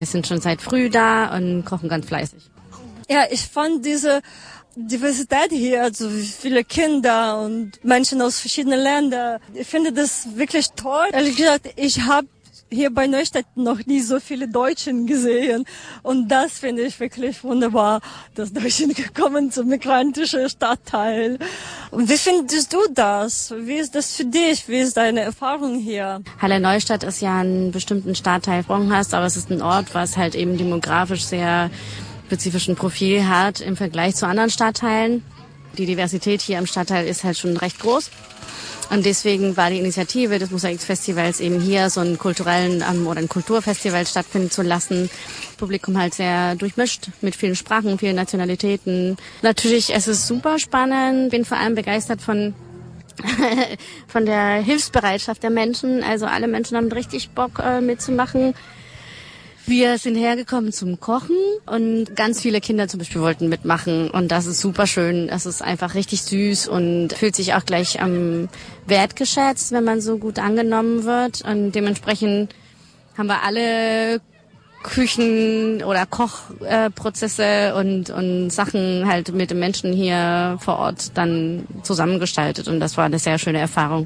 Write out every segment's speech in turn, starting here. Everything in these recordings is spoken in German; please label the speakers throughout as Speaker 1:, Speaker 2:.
Speaker 1: Wir sind schon seit früh da und kochen ganz fleißig.
Speaker 2: Ja, ich fand diese Diversität hier, also viele Kinder und Menschen aus verschiedenen Ländern. Ich finde das wirklich toll. Ehrlich gesagt, ich habe hier bei Neustadt noch nie so viele Deutschen gesehen. Und das finde ich wirklich wunderbar, dass Deutschen gekommen zum migrantischen Stadtteil. Und wie findest du das? Wie ist das für dich? Wie ist deine Erfahrung hier?
Speaker 1: Halle Neustadt ist ja einen bestimmten Stadtteil hast, aber es ist ein Ort, was halt eben demografisch sehr spezifischen Profil hat im Vergleich zu anderen Stadtteilen. Die Diversität hier im Stadtteil ist halt schon recht groß. Und deswegen war die Initiative des Mosaikfestivals eben hier so einen kulturellen oder ein Kulturfestival stattfinden zu lassen. Publikum halt sehr durchmischt mit vielen Sprachen, vielen Nationalitäten. Natürlich, es ist super spannend. Bin vor allem begeistert von der Hilfsbereitschaft der Menschen. Also alle Menschen haben richtig Bock mitzumachen. Wir sind hergekommen zum Kochen und ganz viele Kinder zum Beispiel wollten mitmachen und das ist super schön. Es ist einfach richtig süß und fühlt sich auch gleich wertgeschätzt, wenn man so gut angenommen wird. Und dementsprechend haben wir alle Küchen- oder Kochprozesse und Sachen halt mit den Menschen hier vor Ort dann zusammengestaltet und das war eine sehr schöne Erfahrung.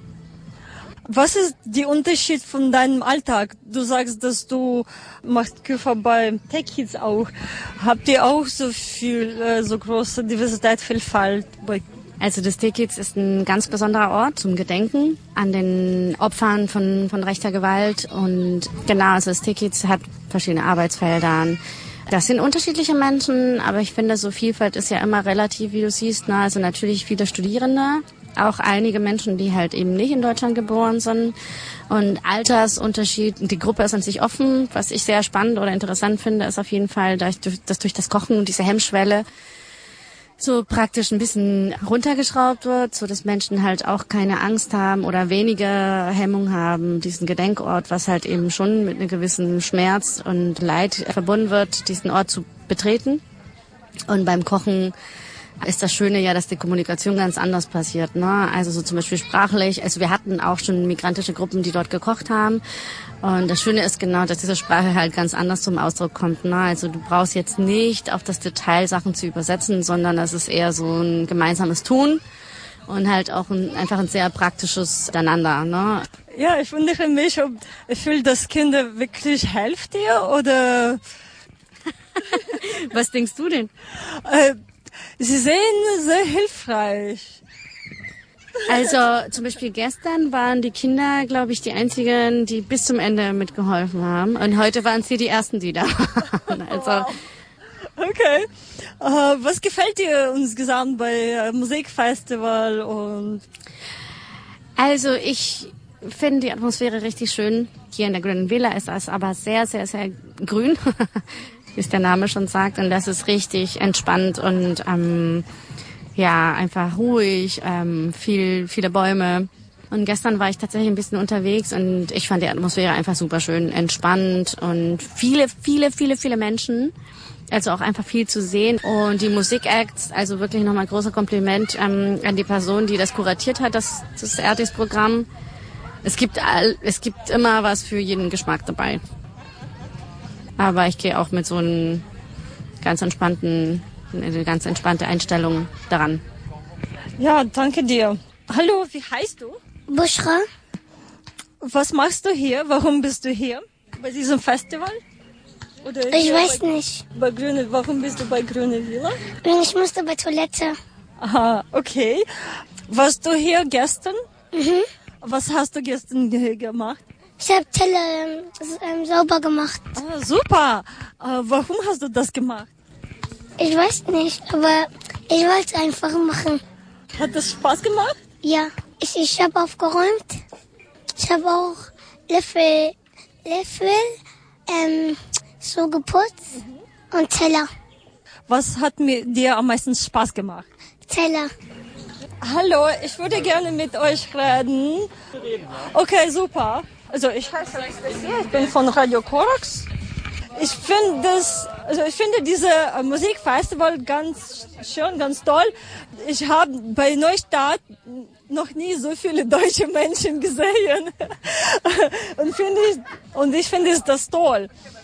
Speaker 2: Was ist der Unterschied von deinem Alltag? Du sagst, dass du machst Küche bei Tech Kids auch. Habt ihr auch so viel, so große Diversität, Vielfalt bei?
Speaker 1: Also das Tech Kids ist ein ganz besonderer Ort zum Gedenken an den Opfern von rechter Gewalt und genau, also das Tech Kids hat verschiedene Arbeitsfelder. Das sind unterschiedliche Menschen, aber ich finde, so Vielfalt ist ja immer relativ, wie du siehst. Ne? Also natürlich viele Studierende, auch einige Menschen, die halt eben nicht in Deutschland geboren sind. Und Altersunterschied, die Gruppe ist an sich offen. Was ich sehr spannend oder interessant finde, ist auf jeden Fall, dass durch das Kochen und diese Hemmschwelle so praktisch ein bisschen runtergeschraubt wird, so dass Menschen halt auch keine Angst haben oder weniger Hemmung haben, diesen Gedenkort, was halt eben schon mit einem gewissen Schmerz und Leid verbunden wird, diesen Ort zu betreten. Und beim Kochen ist das Schöne ja, dass die Kommunikation ganz anders passiert, ne? Also so zum Beispiel sprachlich. Also wir hatten auch schon migrantische Gruppen, die dort gekocht haben. Und das Schöne ist genau, dass diese Sprache halt ganz anders zum Ausdruck kommt, ne? Also du brauchst jetzt nicht auf das Detail Sachen zu übersetzen, sondern das ist eher so ein gemeinsames Tun und halt auch einfach ein sehr praktisches Miteinander, ne?
Speaker 2: Ja, ich wundere mich, ob ich fühle, dass Kinder wirklich helfen dir oder...
Speaker 1: Was denkst du denn?
Speaker 2: Sie sehen sehr hilfreich.
Speaker 1: Also zum Beispiel gestern waren die Kinder, glaube ich, die einzigen, die bis zum Ende mitgeholfen haben. Und heute waren sie die Ersten, die da waren. Also,
Speaker 2: okay. Was gefällt dir insgesamt bei Musikfestival?
Speaker 1: Also ich finde die Atmosphäre richtig schön. Hier in der Grünen Villa ist das aber sehr, sehr, sehr grün, wie es der Name schon sagt. Und das ist richtig entspannt und ja, einfach ruhig, viele Bäume. Und gestern war ich tatsächlich ein bisschen unterwegs und ich fand die Atmosphäre einfach super schön, entspannt und viele Menschen. Also auch einfach viel zu sehen. Und die Musikacts, also wirklich nochmal großer Kompliment an die Person, die das kuratiert hat, das Artis-Programm. Es gibt immer was für jeden Geschmack dabei. Aber ich gehe auch mit so einer ganz entspannte Einstellung daran.
Speaker 2: Ja, danke dir. Hallo, wie heißt du?
Speaker 3: Bushra.
Speaker 2: Was machst du hier? Warum bist du hier bei diesem Festival? Oder
Speaker 3: ich weiß nicht.
Speaker 2: Warum bist du bei Grüne Villa?
Speaker 3: Ich musste bei Toilette.
Speaker 2: Aha, okay. Warst du hier gestern?
Speaker 3: Mhm.
Speaker 2: Was hast du gestern gemacht?
Speaker 3: Ich habe Teller sauber gemacht.
Speaker 2: Ah, super. Warum hast du das gemacht?
Speaker 3: Ich weiß nicht, aber ich wollte es einfach machen.
Speaker 2: Hat das Spaß gemacht?
Speaker 3: Ja, ich habe aufgeräumt. Ich habe auch Löffel so geputzt und Teller.
Speaker 2: Was hat dir am meisten Spaß gemacht?
Speaker 3: Teller.
Speaker 2: Hallo, ich würde gerne mit euch reden. Okay, super. Also ich heiße Anastasia, ich bin von Radio Korax. Ich finde diese Musikfestival ganz schön, ganz toll. Ich habe bei Neustadt noch nie so viele deutsche Menschen gesehen. Und ich finde das toll.